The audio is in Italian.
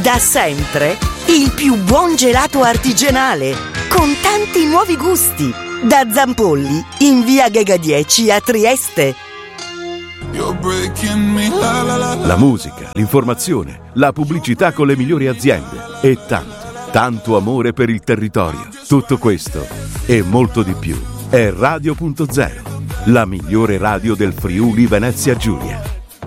Da sempre il più buon gelato artigianale, con tanti nuovi gusti. Da Zampolli, in via Ghega 10 a Trieste. La musica, l'informazione, la pubblicità con le migliori aziende e tanto amore per il territorio. Tutto questo e molto di più è Radio.0, la migliore radio del Friuli Venezia Giulia.